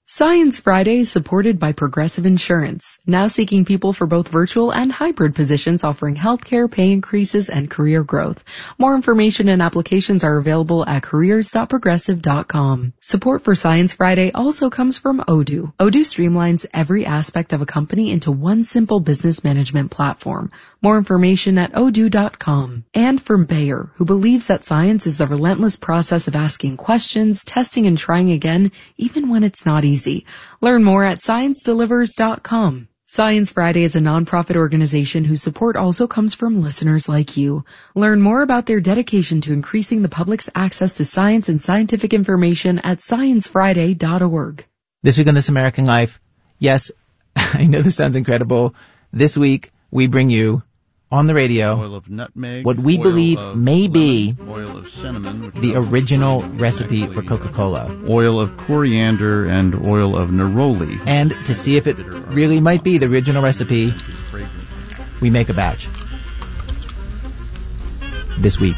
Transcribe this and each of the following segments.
Science Friday is supported by Progressive Insurance, now seeking people for both virtual and hybrid positions offering healthcare, pay increases, and career growth. More information and applications are available at careers.progressive.com. Support for Science Friday also comes from Odoo. Odoo streamlines every aspect of a company into one simple business management platform. More information at odoo.com. And from Bayer, who believes that science is the relentless process of asking questions, testing, and trying again, even when it's not easy. Learn more at ScienceDelivers.com. Science Friday is a nonprofit organization whose support also comes from listeners like you. Learn more about their dedication to increasing the public's access to science and scientific information at sciencefriday.org. This week on This American Life, yes, I know this sounds incredible. This week, we bring you on the radio oil of nutmeg, what we believe may be oil of cinnamon, the original recipe for Coca-Cola. Oil of coriander and oil of neroli. And to see if it really might be the original recipe, we make a batch this week.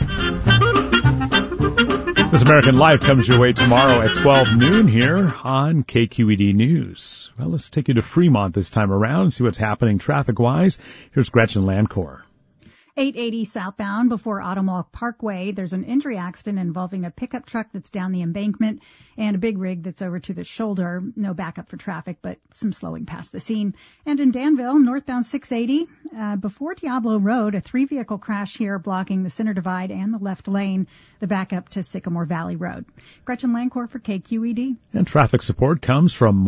This American Life comes your way tomorrow at 12 noon here on KQED News. Well, let's take you to Fremont this time around and see what's happening traffic-wise. Here's Gretchen Landcor. 880 southbound before Automall Parkway. There's an injury accident involving a pickup truck that's down the embankment and a big rig that's over to the shoulder. No backup for traffic, but some slowing past the scene. And in Danville, northbound 680, before Diablo Road, a 3-vehicle crash here blocking the center divide and the left lane, the backup to Sycamore Valley Road. Gretchen Landcor for KQED. And traffic support comes from